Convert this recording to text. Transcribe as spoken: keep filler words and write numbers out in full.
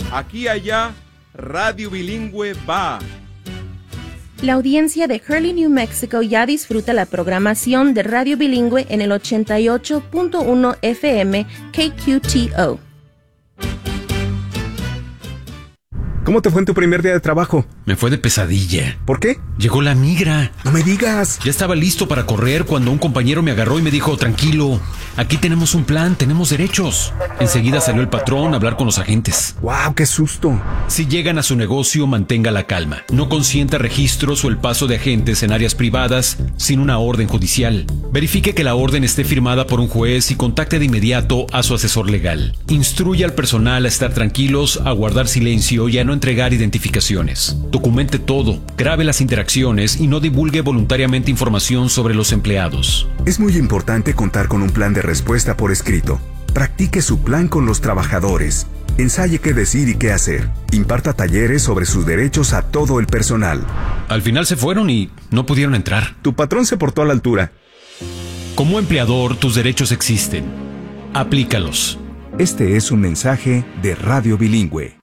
Aquí allá, Radio Bilingüe va. La audiencia de Hurley, New Mexico ya disfruta la programación de Radio Bilingüe en el ochenta y ocho punto uno F M K Q T O. ¿Cómo te fue en tu primer día de trabajo? Me fue de pesadilla. ¿Por qué? Llegó la migra. No me digas. Ya estaba listo para correr cuando un compañero me agarró y me dijo, tranquilo, aquí tenemos un plan, tenemos derechos. Enseguida salió el patrón a hablar con los agentes. ¡Wow, qué susto! Si llegan a su negocio, mantenga la calma. No consienta registros o el paso de agentes en áreas privadas sin una orden judicial. Verifique que la orden esté firmada por un juez y contacte de inmediato a su asesor legal. Instruya al personal a estar tranquilos, a guardar silencio y a no entregar identificaciones. Documente todo, grabe las interacciones y no divulgue voluntariamente información sobre los empleados. Es muy importante contar con un plan de respuesta por escrito. Practique su plan con los trabajadores. Ensaye qué decir y qué hacer. Imparta talleres sobre sus derechos a todo el personal. Al final se fueron y no pudieron entrar. Tu patrón se portó a la altura. Como empleador, tus derechos existen. Aplícalos. Este es un mensaje de Radio Bilingüe.